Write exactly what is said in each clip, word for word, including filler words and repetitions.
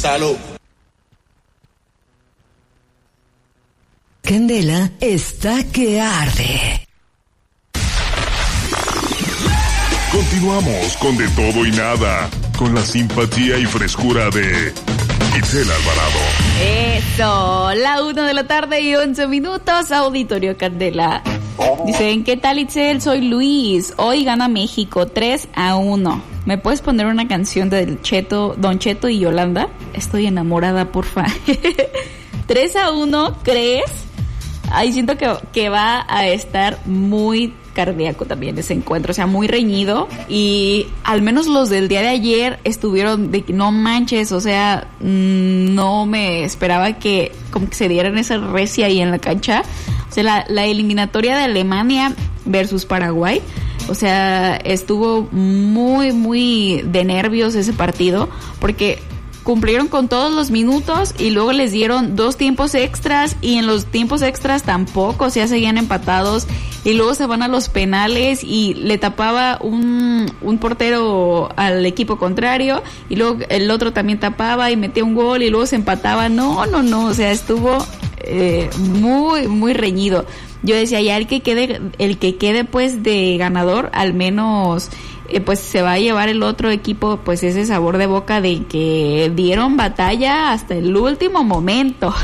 Salud. Candela está que arde. Continuamos con De Todo y Nada, con la simpatía y frescura de Itzel Alvarado. Eso, la una de la tarde y once minutos, Auditorio Candela. Dicen, ¿qué tal, Itzel? Soy Luis. Hoy gana México tres a uno. ¿Me puedes poner una canción del Cheto, Don Cheto y Yolanda? Estoy enamorada, porfa. tres a uno, ¿crees? Ay, siento que, que va a estar muy cardíaco también ese encuentro, o sea, muy reñido, y al menos los del día de ayer estuvieron de que no manches, o sea, mmm, no me esperaba que como que se dieran esa recia ahí en la cancha. O sea, la, la eliminatoria de Alemania versus Paraguay, o sea, estuvo muy, muy de nervios ese partido, porque cumplieron con todos los minutos y luego les dieron dos tiempos extras, y en los tiempos extras tampoco, o sea, seguían empatados, y luego se van a los penales y le tapaba un, un portero al equipo contrario, y luego el otro también tapaba y metía un gol y luego se empataba. No, no, no, o sea, estuvo eh, muy, muy reñido. Yo decía, ya el que quede, el que quede pues de ganador, al menos eh, pues se va a llevar el otro equipo pues ese sabor de boca de que dieron batalla hasta el último momento.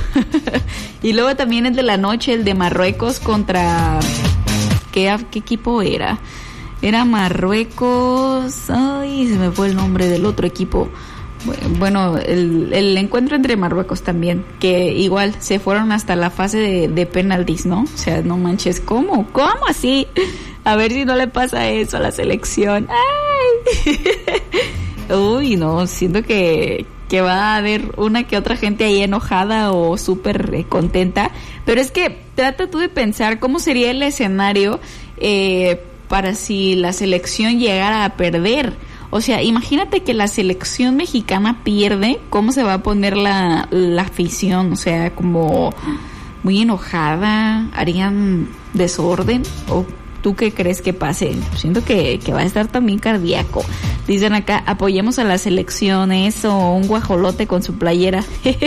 Y luego también el de la noche, el de Marruecos contra ¿qué, qué equipo era? Era Marruecos, ay, se me fue el nombre del otro equipo. Bueno, el, el encuentro entre Marruecos también, que igual se fueron hasta la fase de, de penaltis, ¿no? O sea, no manches, ¿cómo? ¿Cómo así? A ver si no le pasa eso a la selección. ¡Ay! Uy, no, siento que, que va a haber una que otra gente ahí enojada o súper eh, contenta. Pero es que trata tú de pensar cómo sería el escenario eh, para si la selección llegara a perder. O sea, imagínate que la selección mexicana pierde, ¿cómo se va a poner la, la afición? O sea, como muy enojada, harían desorden, ¿o tú qué crees que pase? Siento que, que va a estar también cardíaco. Dicen acá, apoyemos a la selección, eso, un guajolote con su playera.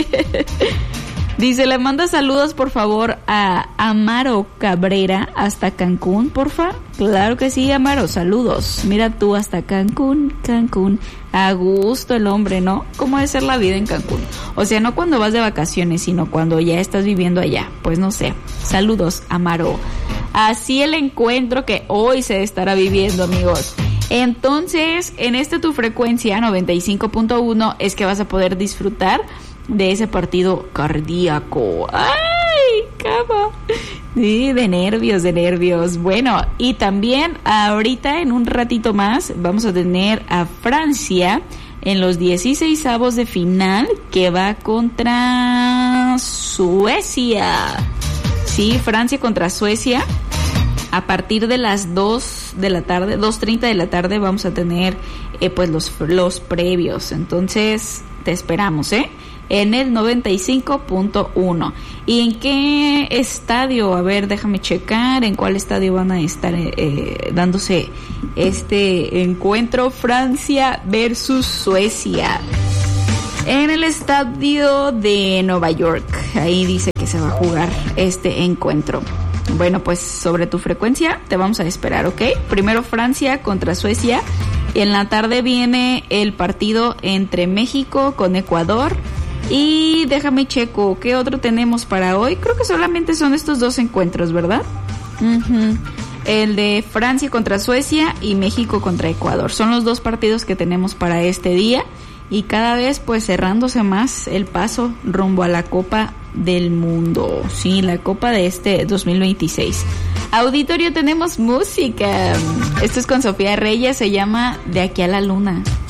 Dice, le manda saludos por favor a Amaro Cabrera hasta Cancún, porfa. Claro que sí, Amaro, saludos. Mira tú hasta Cancún, Cancún. A gusto el hombre, ¿no? ¿Cómo debe ser la vida en Cancún? O sea, no cuando vas de vacaciones, sino cuando ya estás viviendo allá. Pues no sé. Saludos, Amaro. Así el encuentro que hoy se estará viviendo, amigos. Entonces, en esta tu frecuencia noventa y cinco punto uno es que vas a poder disfrutar de ese partido cardíaco. ¡Ay, cama! Sí, de nervios, de nervios. Bueno, y también ahorita en un ratito más vamos a tener a Francia en los dieciseisavos de final, que va contra Suecia. Sí, Francia contra Suecia. A partir de las dos de la tarde, dos treinta de la tarde, vamos a tener eh, pues los, los previos. Entonces, te esperamos, ¿eh? En el noventa y cinco punto uno. ¿Y en qué estadio? A ver, déjame checar en cuál estadio van a estar eh, dándose este encuentro. Francia versus Suecia. En el estadio de Nueva York. Ahí dice que se va a jugar este encuentro. Bueno, pues sobre tu frecuencia te vamos a esperar, ¿ok? Primero Francia contra Suecia. Y en la tarde viene el partido entre México con Ecuador. Y déjame checo, ¿qué otro tenemos para hoy? Creo que solamente son estos dos encuentros, ¿verdad? Uh-huh. El de Francia contra Suecia y México contra Ecuador. Son los dos partidos que tenemos para este día. Y cada vez pues cerrándose más el paso rumbo a la Copa del Mundo. Sí, la Copa de este dos mil veintiséis. Auditorio, tenemos música. Esto es con Sofía Reyes, se llama De aquí a la luna.